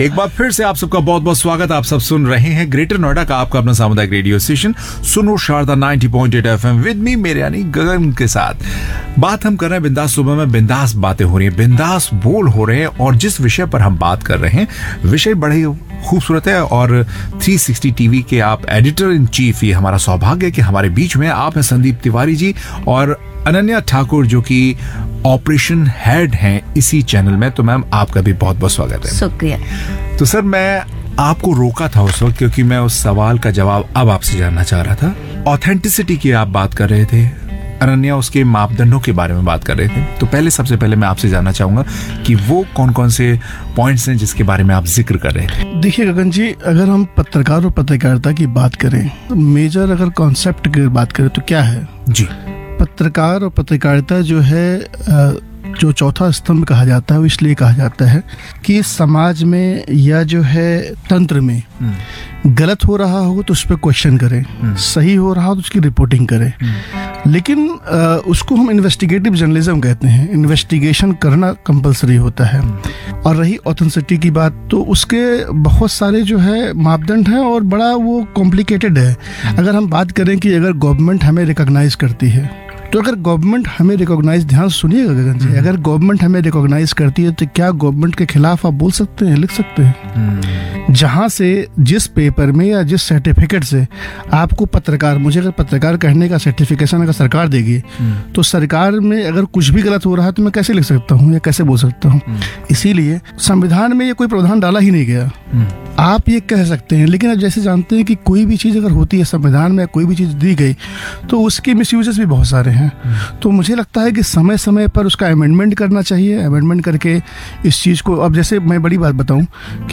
एक बार फिर से आप सबका बहुत बहुत स्वागत। आप सब सुन रहे हैं ग्रेटर नोएडा का आपका अपना सामुदायिक रेडियो स्टेशन सुनो शारदा 90.8 FM विद मी मेरे यानी गगन के साथ। बात हम कर रहे हैं बिंदास सुबह में, बिंदास बातें हो रही हैं, बिंदास बोल हो रहे हैं। और जिस विषय पर हम बात कर रहे हैं विषय बड़े ही खूबसूरत है। और 360 टीवी के आप एडिटर इन चीफ, ये हमारा सौभाग्य है कि हमारे बीच में आप हैं संदीप तिवारी जी और अनन्या ठाकुर जो कि ऑपरेशन हेड हैं इसी चैनल में। तो मैम आपका भी बहुत बहुत स्वागत है। शुक्रिया। तो सर मैं आपको रोका था उस वक्त क्योंकि मैं उस सवाल का जवाब अब आपसे जानना चाह रहा था। ऑथेंटिसिटी की आप बात कर रहे थे, अनन्या उसके मापदंडों के बारे में बात कर रहे थे। तो पहले सबसे पहले मैं आपसे जानना चाहूंगा कि वो कौन कौन से पॉइंट्स हैं जिसके बारे में आप जिक्र कर रहे थे। देखिए गगन जी, अगर हम पत्रकार और पत्रकारिता की बात करें तो मेजर अगर कॉन्सेप्ट की बात करें तो क्या है जी, पत्रकार और पत्रकारिता जो है जो चौथा स्तंभ कहा जाता है वो इसलिए कहा जाता है कि समाज में या जो है तंत्र में गलत हो रहा हो तो उस पर क्वेश्चन करें, सही हो रहा हो तो उसकी रिपोर्टिंग करें। लेकिन उसको हम इन्वेस्टिगेटिव जर्नलिज्म कहते हैं। इन्वेस्टिगेशन करना कंपलसरी होता है। और रही ऑथेंटिसिटी की बात तो उसके बहुत सारे जो है मापदंड हैं और बड़ा वो कॉम्प्लिकेटेड है। अगर हम बात करें कि अगर गवर्नमेंट हमें रिकॉग्नाइज करती है तो अगर गवर्नमेंट हमें रिकॉग्नाइज, ध्यान सुनिएगा गगन जी, अगर गवर्नमेंट हमें रिकॉग्नाइज करती है तो क्या गवर्नमेंट के खिलाफ आप बोल सकते हैं, लिख सकते हैं? जहां से जिस पेपर में या जिस सर्टिफिकेट से आपको पत्रकार, मुझे अगर पत्रकार कहने का सर्टिफिकेशन अगर सरकार देगी तो सरकार में अगर कुछ भी गलत हो रहा है तो मैं कैसे लिख सकता हूँ या कैसे बोल सकता हूँ? इसीलिए संविधान में ये कोई प्रावधान डाला ही नहीं गया। आप ये कह सकते हैं, लेकिन अब जैसे जानते हैं कि कोई भी चीज़ अगर होती है संविधान में, कोई भी चीज़ दी गई तो उसके मिसयूजेस भी बहुत सारे हैं। तो मुझे लगता है कि समय समय पर उसका अमेंडमेंट करना चाहिए। अमेंडमेंट करके इस चीज़ को, अब जैसे मैं बड़ी बात बताऊं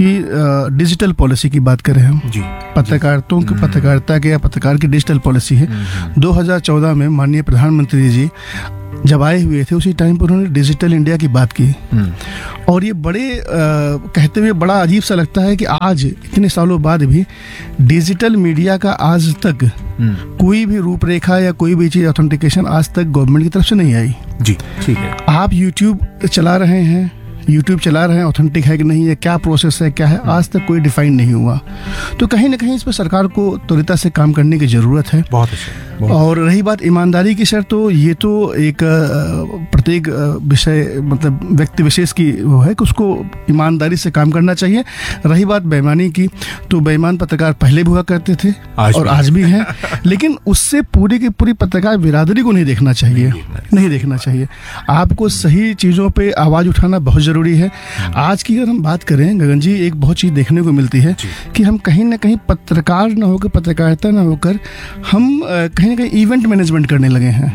कि डिजिटल पॉलिसी की बात करें हम, पत्रकारिता की, पत्रकारिता के या पत्रकार की डिजिटल पॉलिसी है। 2014 में माननीय प्रधानमंत्री जी जब आए हुए थे उसी टाइम पर उन्होंने डिजिटल इंडिया की बात की। और ये बड़े कहते हुए बड़ा अजीब सा लगता है कि आज इतने सालों बाद भी डिजिटल मीडिया का आज तक कोई भी रूपरेखा या कोई भी चीज ऑथेंटिकेशन आज तक गवर्नमेंट की तरफ से नहीं आई। जी ठीक है। आप यूट्यूब चला रहे हैं, ऑथेंटिक है कि नहीं है, क्या प्रोसेस है, क्या है, आज तक कोई डिफाइन नहीं हुआ। तो कहीं ना कहीं इस पर सरकार को त्वरिता से काम करने की जरूरत है। बहुत अच्छा। और रही बात ईमानदारी की सर, तो ये तो एक प्रत्येक विषय मतलब व्यक्ति विशेष की वो है कि उसको ईमानदारी से काम करना चाहिए। रही बात बेईमानी की, तो बेईमान पत्रकार पहले भी हुआ करते थे और आज भी हैं। लेकिन उससे पूरी की पूरी पत्रकार बिरादरी को नहीं देखना चाहिए। आपको सही चीज़ों पर आवाज़ उठाना बहुत जरूरी है। आज की अगर हम बात करें गगन जी, एक बहुत चीज़ देखने को मिलती है कि हम कहीं ना कहीं पत्रकार न होकर, पत्रकारिता न होकर, हम कहीं ना कहीं इवेंट मैनेजमेंट करने लगे हैं।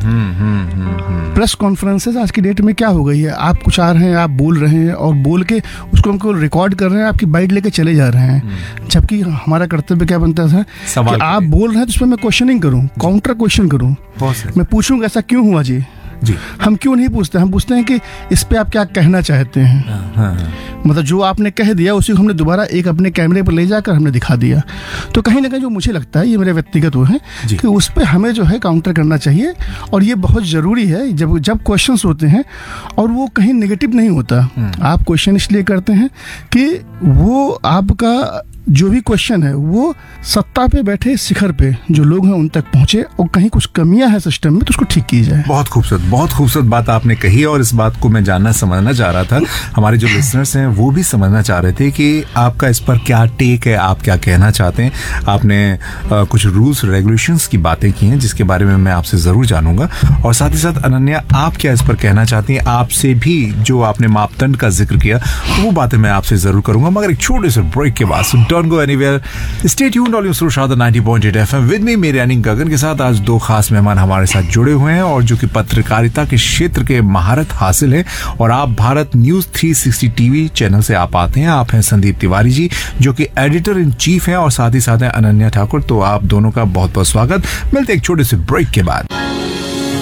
प्रेस कॉन्फ्रेंसेस आज की डेट में क्या हो गई है, आप कुछ आ रहे हैं, आप बोल रहे हैं और बोल के उसको हमको रिकॉर्ड कर रहे हैं, आपकी बाइट लेके चले जा रहे हैं। जबकि हमारा कर्तव्य क्या बनता था कि आप बोल रहे हैं तो उस पर मैं क्वेश्चनिंग करूं, काउंटर क्वेश्चन करूं, मैं पूछूंगा ऐसा क्यों हुआ जी। हम क्यों नहीं पूछते, हम पूछते हैं कि इस पे आप क्या कहना चाहते हैं। मतलब जो आपने कह दिया उसी को हमने दोबारा एक अपने कैमरे पर ले जाकर हमने दिखा दिया। तो कहीं ना कहीं जो मुझे लगता है, ये मेरे व्यक्तिगत वो है कि उस पे हमें जो है काउंटर करना चाहिए। और ये बहुत ज़रूरी है जब क्वेश्चंस होते हैं और वो कहीं नेगेटिव नहीं होता। आप क्वेश्चन इसलिए करते हैं कि वो आपका जो भी क्वेश्चन है वो सत्ता पे बैठे शिखर पे जो लोग हैं उन तक पहुंचे और कहीं कुछ कमियां हैं सिस्टम में तो उसको ठीक की जाए। बहुत खूबसूरत बात आपने कही और इस बात को मैं जानना समझना चाह रहा था। हमारे जो लिसनर्स हैं वो भी समझना चाह रहे थे कि आपका इस पर क्या टेक है, आप क्या कहना चाहते हैं। आपने कुछ रूल्स रेगुलेशंस की बातें की हैं जिसके बारे में मैं आपसे जरूर जानूंगा। और साथ ही साथ अनन्या, आप क्या इस पर कहना चाहती हैं? आपसे भी जो आपने मापदंड का जिक्र किया वो बातें मैं आपसे जरूर करूंगा, मगर एक छोटे से ब्रेक के बाद। Don't go anywhere. Stay tuned on your Shaarda 90.8 FM with me मेरे यानी गगन के साथ। आज दो खास मेहमान हमारे साथ जुड़े हुए हैं और जो कि पत्रकारिता के क्षेत्र के महारत हासिल है। और आप भारत न्यूज 360 टीवी चैनल से आप आते हैं। आप हैं संदीप तिवारी जी जो कि एडिटर इन चीफ हैं और साथ ही साथ हैं अनन्या ठाकुर। तो आप दोनों का बहुत बहुत स्वागत। मिलते एक छोटे से ब्रेक के बाद।